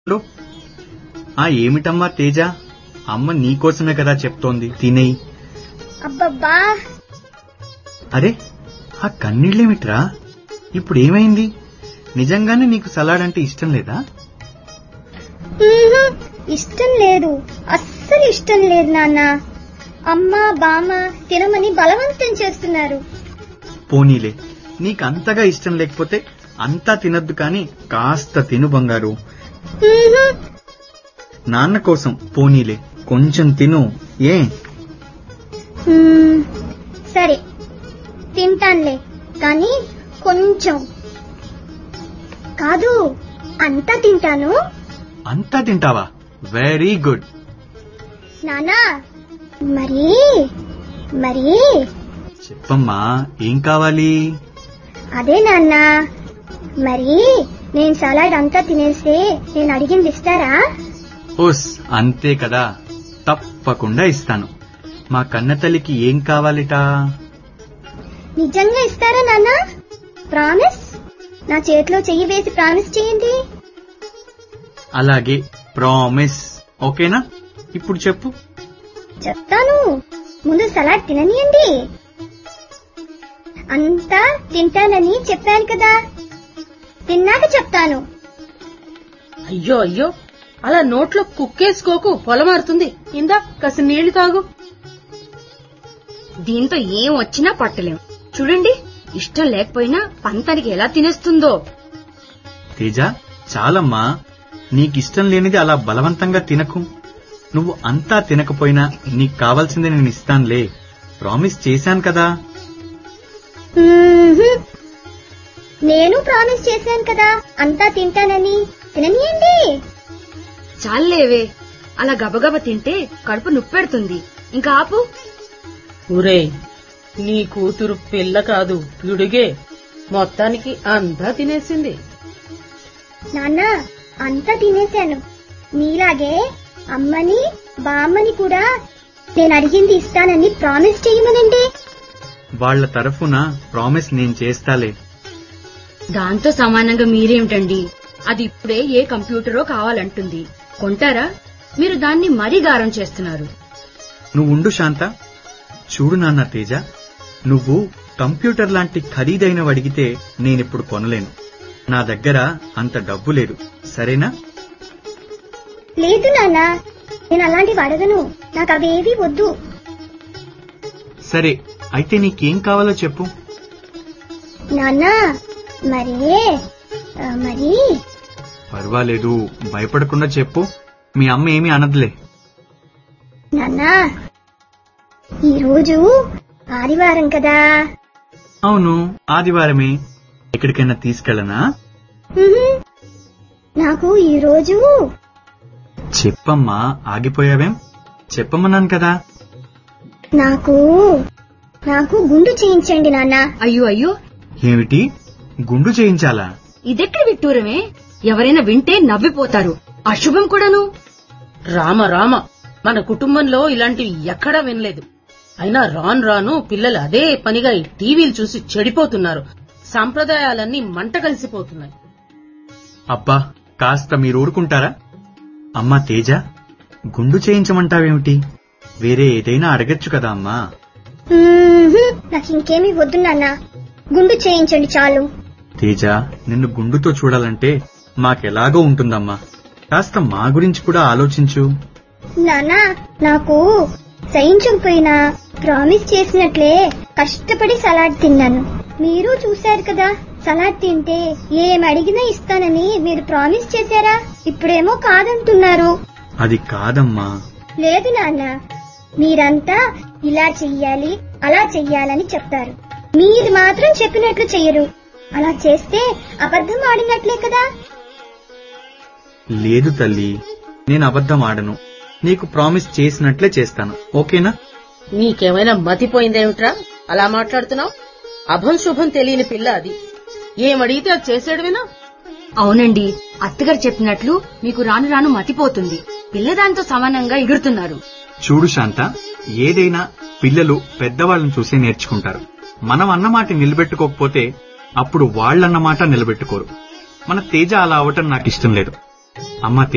Hello ఏమిటమ్మా తేజ, అమ్మ నీకోసమే కదా చెప్తోంది, తినేయి. అబ్బబ్బా, అరే ఆ కన్నీళ్ళేమిట్రా? ఇప్పుడు ఏమైంది? నిజంగానే నీకు సలాడ్ అంటే ఇష్టం లేదా? ఇష్టం లేదు, అస్సలు ఇష్టం లేదు నాన్న. అమ్మ బామ్మ తినమని బలవంతం చేస్తున్నారు. పోనీలే, నీకు అంతగా ఇష్టం లేకపోతే అంతా తినద్దు, కాని కాస్త తిను బంగారు. నాన్న కోసం పోనీలే, కొంచెం తిను. ఏ సరే తింటానులే, కానీ కొంచెం కాదు, అంతా తింటాను. అంతా తింటావా? Very good. నానా, మరి మరి చెప్పమ్మా, ఏం కావాలి? అదే నాన్న, మరి నేను సలాడ్ అంతా తినేస్తే నేను అడిగింది ఇస్తారా? ఓస్, అంతే కదా, తప్పకుండా ఇస్తాను. మా కన్నతల్లికి ఏం కావాలిట? నిజంగా ఇస్తారా నాన్న? ప్రామిస్? నా చేతిలో చెయ్యి వేసి ప్రామిస్ చేయండి. అలాగే, ప్రామిస్. ఓకేనా? ఇప్పుడు చెప్పు. చెప్తాను, ముందు సలాడ్ తిననియండి. అంతా తింటానని చెప్పాను కదా, తిన్నాక చెప్తాను. అయ్యో అయ్యో, అలా నోట్లో కుక్కేసుకోకు, పొలమారుతుంది. ఇందా కాస్త నీళ్లు తాగు. దీంతో ఏం వచ్చినా పట్టలేం. చూడండి, ఇష్టం లేకపోయినా పంతానికి ఎలా తినేస్తుందో. తేజ, చాలమ్మా, నీకిష్టం లేనిది అలా బలవంతంగా తినకు. నువ్వు అంతా తినకపోయినా నీకు కావాల్సింది నేను ఇస్తానులే, ప్రామిస్ చేశాను కదా. నేను ప్రామిస్ చేశాను కదా అంతా తింటానని, తిననియండి. చాలేవే, అలా గబగబ తింటే కడుపు నొప్పెడుతుంది. ఇంకా ఆపు. ఊరే, నీ కూతురు పిల్ల కాదు, పిడుగే. మొత్తానికి అంతా తినేసింది. నాన్న, అంతా తినేశాను. నీలాగే అమ్మని బామ్మని కూడా నేను అడిగింది ఇస్తానని ప్రామిస్ చేయమనండి. వాళ్ల తరఫున ప్రామిస్ నేను చేస్తాలే. దాంతో సమానంగా మీరేమిటండి? అది ఇప్పుడే ఏ కంప్యూటరో కావాలంటుంది. కొంటారా? మీరు దాన్ని మరీ గారం చేస్తున్నారు. నువ్వుండు శాంత. చూడు నాన్న తేజ, నువ్వు కంప్యూటర్ లాంటి ఖరీదైనవి అడిగితే నేనిప్పుడు కొనలేను. నా దగ్గర అంత డబ్బు లేదు, సరేనా? లేదు నాన్న, నేను అలాంటివి అడగను. నాకు అవేవీ వద్దు. సరే, అయితే నీకేం కావాలో చెప్పు. నాన్న, మరి పర్వాలేదు, భయపడకుండా చెప్పు. మీ అమ్మ ఏమీ అనదులే. నాన్న, ఈరోజు ఆదివారం కదా. అవును, ఆదివారమే. ఎక్కడికైనా తీసుకెళ్ళనా? నాకు ఈరోజు. చెప్పమ్మా, ఆగిపోయావేం? చెప్పమన్నాను కదా. నాకు గుండు చేయించండి నాన్న. అయ్యో అయ్యో, ఏమిటి, గుండు చేయించాలా? ఇదెక్కడి విట్టూరమే? ఎవరైనా వింటే నవ్విపోతారు. అశుభం కూడాను. రామ రామ, మన కుటుంబంలో ఇలాంటివి ఎక్కడా వినలేదు. అయినా రాను రాను పిల్లలు అదే పనిగా ఈ టీవీలు చూసి చెడిపోతున్నారు. సంప్రదాయాలన్నీ మంట కలిసిపోతున్నాయి. అబ్బా, కాస్త మీరు ఊరుకుంటారా? అమ్మా తేజ, గుండు చేయించమంటావేమిటి? వేరే ఏదైనా అడగచ్చు కదా అమ్మా. నాకు ఇంకేమీ వద్దు నాన్న, గుండు చేయించండి చాలు. తేజ, నిన్ను గుండుతో చూడాలంటే మాకెలాగో ఉంటుందమ్మా. కాస్త మా గురించి కూడా ఆలోచించు. నాన్న, నాకు చేయించకపోయినా ప్రామిస్ చేసినట్లే కష్టపడి సలాడ్ తిన్నాను. మీరు చూశారు కదా, సలాడ్ తింటే ఏం అడిగినా ఇస్తానని మీరు ప్రామిస్ చేశారా? ఇప్పుడేమో కాదంటున్నారు. అది కాదమ్మా. లేదు నాన్న, మీరంతా ఇలా చెయ్యాలి అలా చెయ్యాలని చెప్తారు. మీరు మాత్రం చెప్పినట్లు చెయ్యరు. అలా చేస్తే అబద్ధం ఆడినట్లే కదా. లేదు తల్లి, నేను అబద్ధం ఆడను. నీకు ప్రామిస్ చేసినట్లే చేస్తాను, ఓకేనా? నీకేమైనా మతిపోయిందేమిట్రా అలా మాట్లాడుతున్నావు? అభం శుభం తెలియని పిల్ల అది. ఏమడిగితే అది చేసేడువేనా? అవునండి, అత్తగారు చెప్పినట్లు మీకు రాను రాను మతిపోతుంది. పిల్లదానితో సమానంగా ఎగురుతున్నారు. చూడు శాంత, ఏదైనా పిల్లలు పెద్దవాళ్ళని చూసి నేర్చుకుంటారు. మనం అన్నమాట నిలబెట్టుకోకపోతే అప్పుడు వాళ్ళన్నమాట నిలబెట్టుకోరు. మన తేజ అలా అవటం నాకు ఇష్టం లేదు. అమ్మా